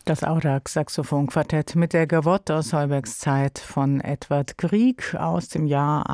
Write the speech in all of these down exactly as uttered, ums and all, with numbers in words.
Das Audax-Saxophon-Quartett mit der Gavotte aus Holbergs Zeit von Edvard Grieg aus dem Jahr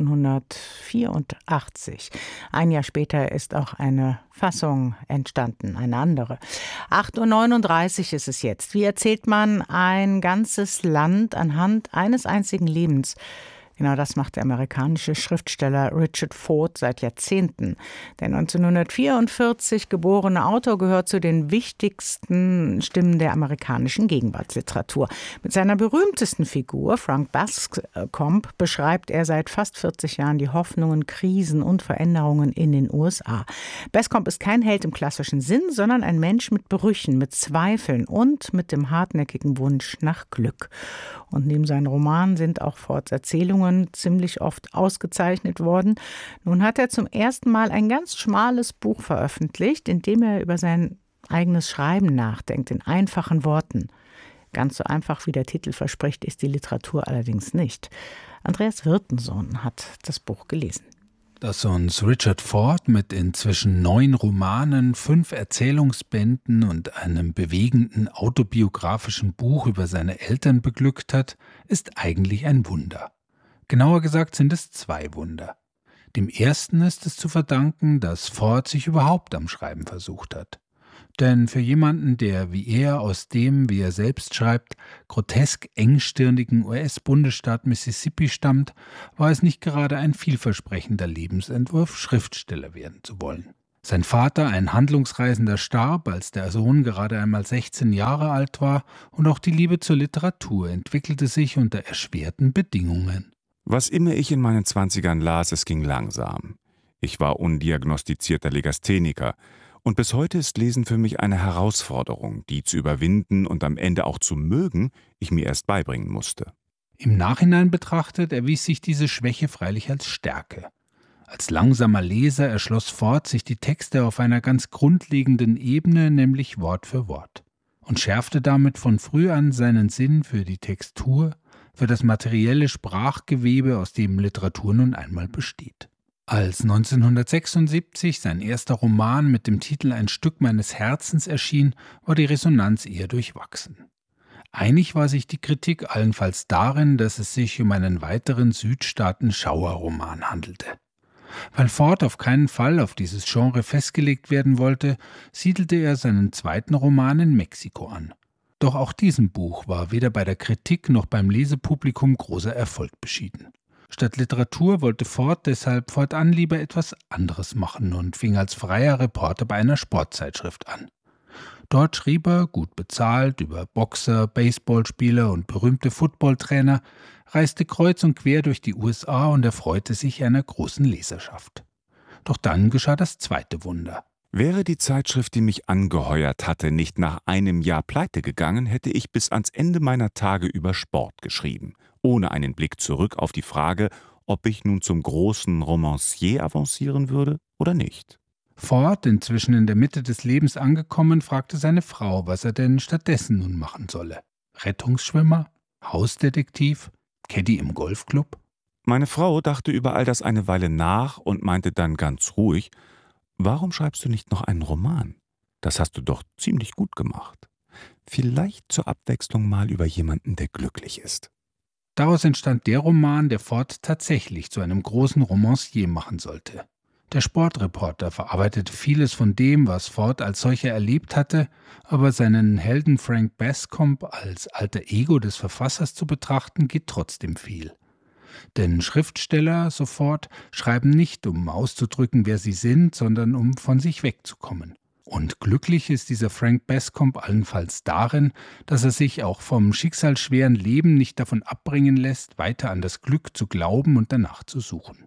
achtzehnhundertvierundachtzig. Ein Jahr später ist auch eine Fassung entstanden, eine andere. acht Uhr neununddreißig ist es jetzt. Wie erzählt man ein ganzes Land anhand eines einzigen Lebens? Genau das macht der amerikanische Schriftsteller Richard Ford seit Jahrzehnten. Der neunzehnhundertvierundvierzig geborene Autor gehört zu den wichtigsten Stimmen der amerikanischen Gegenwartsliteratur. Mit seiner berühmtesten Figur, Frank Bascombe, beschreibt er seit fast vierzig Jahren die Hoffnungen, Krisen und Veränderungen in den U S A. Bascombe ist kein Held im klassischen Sinn, sondern ein Mensch mit Brüchen, mit Zweifeln und mit dem hartnäckigen Wunsch nach Glück. Und neben seinen Romanen sind auch Fords Erzählungen ziemlich oft ausgezeichnet worden. Nun hat er zum ersten Mal ein ganz schmales Buch veröffentlicht, in dem er über sein eigenes Schreiben nachdenkt, in einfachen Worten. Ganz so einfach, wie der Titel verspricht, ist die Literatur allerdings nicht. Andreas Wirtensohn hat das Buch gelesen. Dass uns Richard Ford mit inzwischen neun Romanen, fünf Erzählungsbänden und einem bewegenden autobiografischen Buch über seine Eltern beglückt hat, ist eigentlich ein Wunder. Genauer gesagt sind es zwei Wunder. Dem ersten ist es zu verdanken, dass Ford sich überhaupt am Schreiben versucht hat. Denn für jemanden, der wie er aus dem, wie er selbst schreibt, grotesk engstirnigen U S-Bundesstaat Mississippi stammt, war es nicht gerade ein vielversprechender Lebensentwurf, Schriftsteller werden zu wollen. Sein Vater, ein Handlungsreisender, starb, als der Sohn gerade einmal sechzehn Jahre alt war, und auch die Liebe zur Literatur entwickelte sich unter erschwerten Bedingungen. Was immer ich in meinen Zwanzigern las, es ging langsam. Ich war undiagnostizierter Legastheniker. Und bis heute ist Lesen für mich eine Herausforderung, die zu überwinden und am Ende auch zu mögen, ich mir erst beibringen musste. Im Nachhinein betrachtet erwies sich diese Schwäche freilich als Stärke. Als langsamer Leser erschloss Ford sich die Texte auf einer ganz grundlegenden Ebene, nämlich Wort für Wort, und schärfte damit von früh an seinen Sinn für die Textur, für das materielle Sprachgewebe, aus dem Literatur nun einmal besteht. Als neunzehnhundertsechsundsiebzig sein erster Roman mit dem Titel Ein Stück meines Herzens erschien, war die Resonanz eher durchwachsen. Einig war sich die Kritik allenfalls darin, dass es sich um einen weiteren Südstaaten-Schauerroman handelte. Weil Ford auf keinen Fall auf dieses Genre festgelegt werden wollte, siedelte er seinen zweiten Roman in Mexiko an. Doch auch diesem Buch war weder bei der Kritik noch beim Lesepublikum großer Erfolg beschieden. Statt Literatur wollte Ford deshalb fortan lieber etwas anderes machen und fing als freier Reporter bei einer Sportzeitschrift an. Dort schrieb er, gut bezahlt, über Boxer, Baseballspieler und berühmte Footballtrainer, reiste kreuz und quer durch die U S A und erfreute sich einer großen Leserschaft. Doch dann geschah das zweite Wunder. Wäre die Zeitschrift, die mich angeheuert hatte, nicht nach einem Jahr pleite gegangen, hätte ich bis ans Ende meiner Tage über Sport geschrieben, ohne einen Blick zurück auf die Frage, ob ich nun zum großen Romancier avancieren würde oder nicht. Ford, inzwischen in der Mitte des Lebens angekommen, fragte seine Frau, was er denn stattdessen nun machen solle. Rettungsschwimmer? Hausdetektiv? Caddy im Golfclub? Meine Frau dachte über all das eine Weile nach und meinte dann ganz ruhig: Warum schreibst du nicht noch einen Roman? Das hast du doch ziemlich gut gemacht. Vielleicht zur Abwechslung mal über jemanden, der glücklich ist. Daraus entstand der Roman, der Ford tatsächlich zu einem großen Romancier machen sollte. Der Sportreporter verarbeitete vieles von dem, was Ford als solcher erlebt hatte, aber seinen Helden Frank Bascombe als alter Ego des Verfassers zu betrachten, geht trotzdem viel. Denn Schriftsteller, so Ford, schreiben nicht, um auszudrücken, wer sie sind, sondern um von sich wegzukommen. Und glücklich ist dieser Frank Bascombe allenfalls darin, dass er sich auch vom schicksalsschweren Leben nicht davon abbringen lässt, weiter an das Glück zu glauben und danach zu suchen.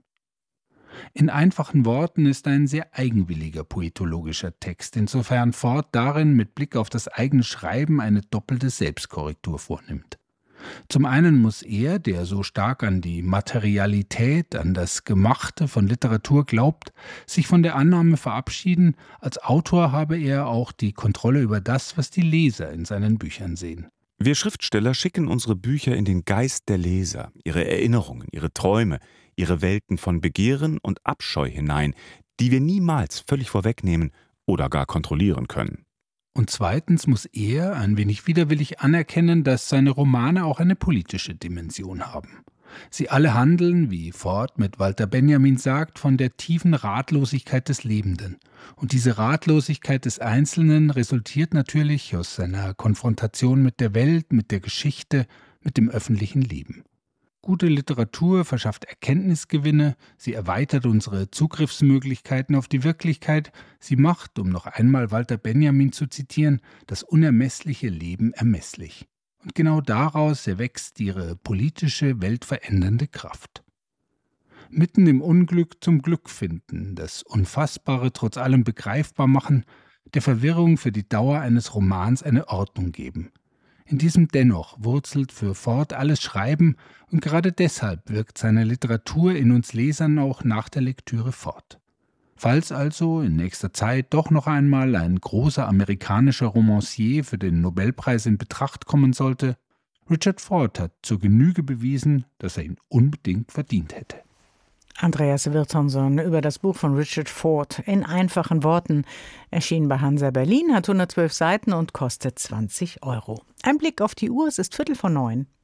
In einfachen Worten ist ein sehr eigenwilliger poetologischer Text, insofern Ford darin mit Blick auf das eigene Schreiben eine doppelte Selbstkorrektur vornimmt. Zum einen muss er, der so stark an die Materialität, an das Gemachte von Literatur glaubt, sich von der Annahme verabschieden, als Autor habe er auch die Kontrolle über das, was die Leser in seinen Büchern sehen. Wir Schriftsteller schicken unsere Bücher in den Geist der Leser, ihre Erinnerungen, ihre Träume, ihre Welten von Begehren und Abscheu hinein, die wir niemals völlig vorwegnehmen oder gar kontrollieren können. Und zweitens muss er ein wenig widerwillig anerkennen, dass seine Romane auch eine politische Dimension haben. Sie alle handeln, wie Ford mit Walter Benjamin sagt, von der tiefen Ratlosigkeit des Lebenden. Und diese Ratlosigkeit des Einzelnen resultiert natürlich aus seiner Konfrontation mit der Welt, mit der Geschichte, mit dem öffentlichen Leben. Gute Literatur verschafft Erkenntnisgewinne, sie erweitert unsere Zugriffsmöglichkeiten auf die Wirklichkeit, sie macht, um noch einmal Walter Benjamin zu zitieren, das unermessliche Leben ermesslich. Und genau daraus erwächst ihre politische, weltverändernde Kraft. Mitten im Unglück zum Glück finden, das Unfassbare trotz allem begreifbar machen, der Verwirrung für die Dauer eines Romans eine Ordnung geben. In diesem Dennoch wurzelt für Ford alles Schreiben und gerade deshalb wirkt seine Literatur in uns Lesern auch nach der Lektüre fort. Falls also in nächster Zeit doch noch einmal ein großer amerikanischer Romancier für den Nobelpreis in Betracht kommen sollte, Richard Ford hat zur Genüge bewiesen, dass er ihn unbedingt verdient hätte. Andreas Wirtonsson über das Buch von Richard Ford in einfachen Worten. Erschien bei Hansa Berlin, hat hundertzwölf Seiten und kostet zwanzig Euro. Ein Blick auf die Uhr, es ist Viertel vor neun.